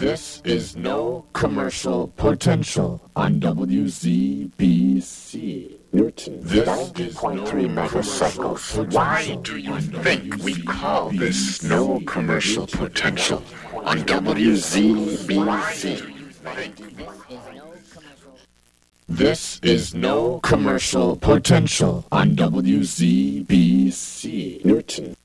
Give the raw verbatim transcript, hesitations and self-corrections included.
This is no commercial potential on W Z B C. Newton, This ninety is point no three commercial megacycles. Why do you think we call this no commercial potential on W Z B C? This is no commercial potential on W Z B C. Newton.